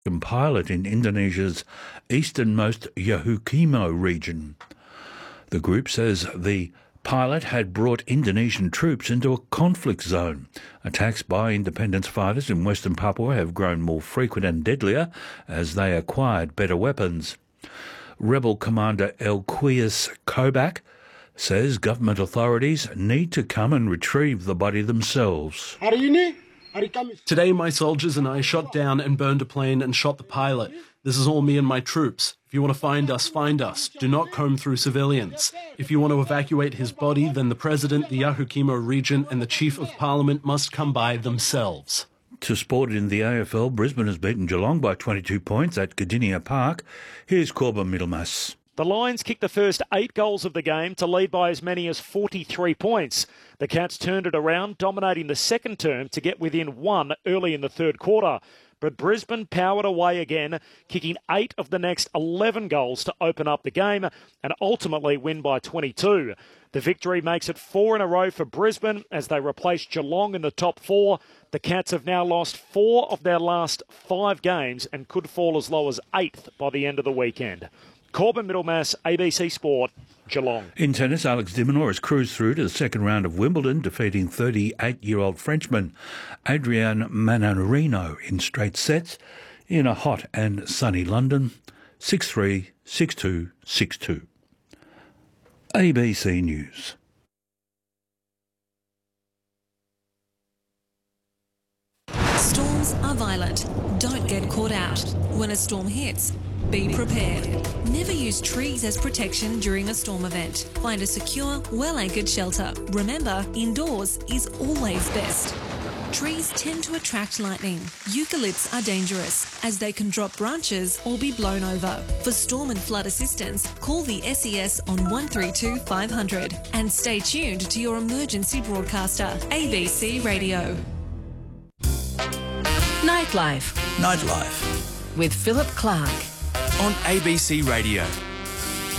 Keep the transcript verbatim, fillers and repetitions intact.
pilot in Indonesia's easternmost Yahukimo region. The group says the pilot had brought Indonesian troops into a conflict zone. Attacks by independence fighters in Western Papua have grown more frequent and deadlier as they acquired better weapons. Rebel Commander Elquias Kobak says government authorities need to come and retrieve the body themselves. Today my soldiers and I shot down and burned a plane and shot the pilot. This is all me and my troops. If you want to find us, find us. Do not comb through civilians. If you want to evacuate his body, then the President, the Yahukimo region and the Chief of Parliament must come by themselves. To sport in the A F L, Brisbane has beaten Geelong by twenty-two points at Gardenia Park. Here's Corbin Middlemass. The Lions kicked the first eight goals of the game to lead by as many as forty-three points. The Cats turned it around, dominating the second term to get within one early in the third quarter. But Brisbane powered away again, kicking eight of the next eleven goals to open up the game and ultimately win by twenty-two. The victory makes it four in a row for Brisbane as they replace Geelong in the top four. The Cats have now lost four of their last five games and could fall as low as eighth by the end of the weekend. Corbin Middlemass, A B C Sport, Geelong. In tennis, Alex de Minaur has cruised through to the second round of Wimbledon, defeating thirty-eight-year-old Frenchman Adrian Mannarino in straight sets in a hot and sunny London, six three, six two, six two. A B C News. Storms are violent. Don't get caught out. When a storm hits, be prepared. Never use trees as protection during a storm event. Find a secure, well-anchored shelter. Remember, indoors is always best. Trees tend to attract lightning. Eucalypts are dangerous as they can drop branches or be blown over. For storm and flood assistance, call the S E S on one three two five hundred and stay tuned to your emergency broadcaster, A B C Radio. Nightlife. Nightlife. With Philip Clark. On A B C Radio.